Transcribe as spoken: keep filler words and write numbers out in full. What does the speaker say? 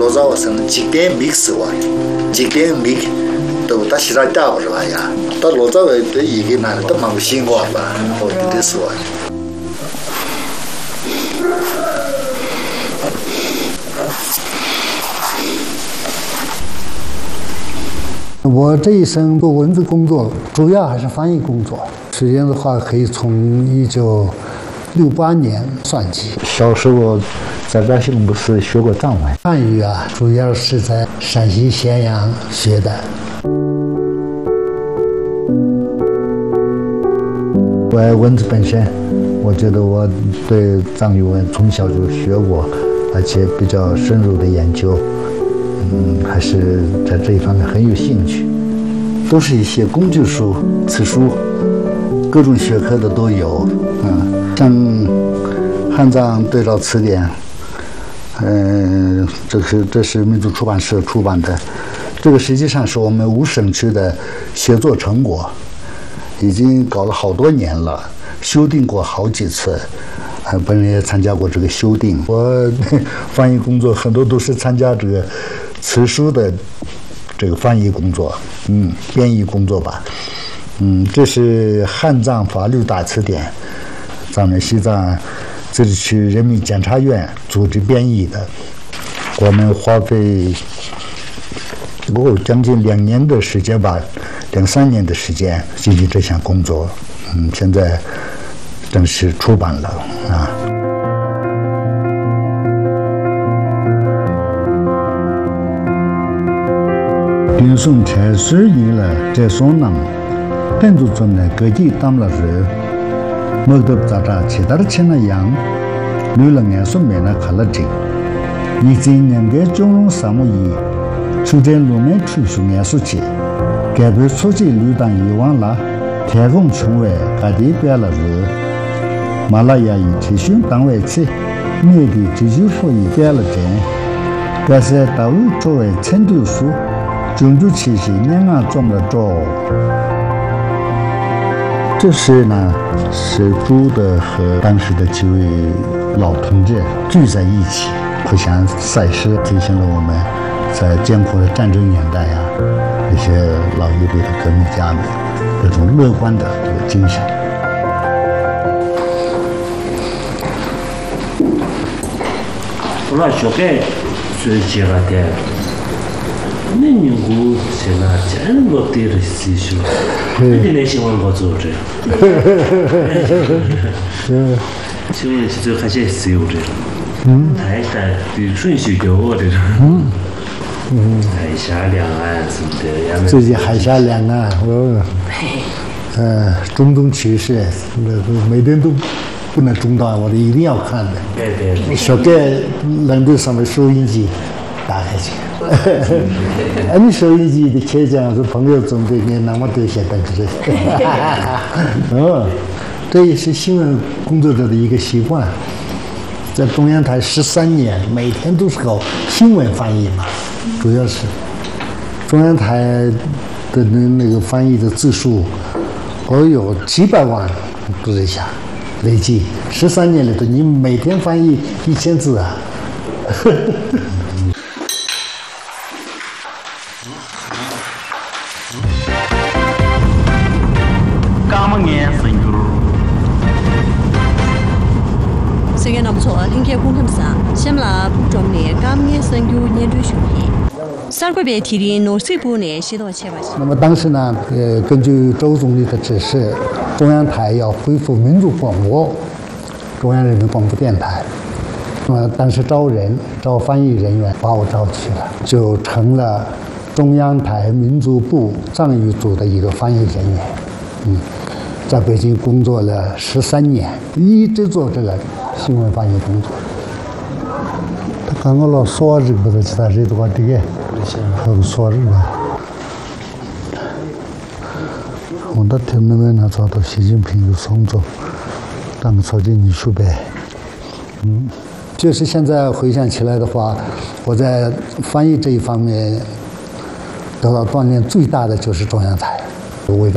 로자와 선 직대 믹스와 직대 믹 또 다시 라다 버려야 또 로자와 이게 나는 또 막 신고 봐 어디 됐어 我这一生做文字工作，主要还是翻译工作。时间的话，可以从一九六八年算起。 小时候在百姓不是学过藏文， 汉语啊，主要是在陕西咸阳学的。 我爱文字本身，我觉得我对藏语文从小就学过，而且比较深入的研究。 嗯，还是在这一方面很有兴趣，都是一些工具书、词书，各种学科的都有。嗯，像汉藏对照词典，嗯、呃，这是这是民族出版社出版的，这个实际上是我们五省区的协作成果，已经搞了好多年了，修订过好几次。 呃，本人也参加过这个修订。我翻译工作很多都是参加这个词书的这个翻译工作，嗯，编译工作吧。嗯，这是汉藏法律大词典，咱们西藏自治区人民检察院组织编译的。我们花费哦将近两年的时间吧，两三年的时间进行这项工作。嗯，现在。 正式出版了啊！并送柴水赢了这双囊，跟住中呢各地当了热，莫得咋咋其他的钱了样，女人眼说没那看了真，你今年给中龙三亩一，出在路面吹出眼说去，该被出去旅当遗忘了，天空穷外各地变了热。 马拉雅以提醒单位起，内地这就说一变了真，但是到作为成都书，中秋七夕两岸怎么着？这是呢，是朱德和当时的几位老同志聚在一起，互相赛诗，提醒了我们在艰苦的战争年代呀、啊，那些老一辈的革命家们那种乐观的这个精神。 我那小盖最接了的，那你我现在真我对着技术，你那喜欢我做这样。是。请问这还是自由这种？嗯。台山的顺序给我这种。嗯。嗯。海峡两岸什么的。 最近海峡两岸，我，呃，中东趋势，那每天都。 不能中断，我的一定要看的。 对对对。 小盖冷对上面收音机打开去。俺们收音机的开讲是朋友准备的，那么多些等着。嗯，这也是新闻工作者的一个习惯。在中央台十三年，每天都是搞新闻翻译嘛，主要是中央台的那那个翻译的字数，哦有几百万不在下。 累计十三年里头，你每天翻译一千字啊！ 干么年生肉？ 这个那不错，听见公他们啥？先啦，不中年，干么年生肉年对兄弟。三个月提的农水部呢，写到千万。 那么当时呢，呃，根据周总理的指示，中央台要恢复民族广播。 中央人民广播电台，呃，当时招人招翻译人员，把我招去了，就成了中央台民族部藏语组的一个翻译人员。嗯，在北京工作了十三年，一直做这个新闻翻译工作。他刚刚老说这个的，其他人都把这个，很说这个。我那天那边呢，找到习近平有送走。 当朝的女书呗，嗯，就是现在回想起来的话，我在翻译这一方面得到锻炼最大的就是中央台，伟大。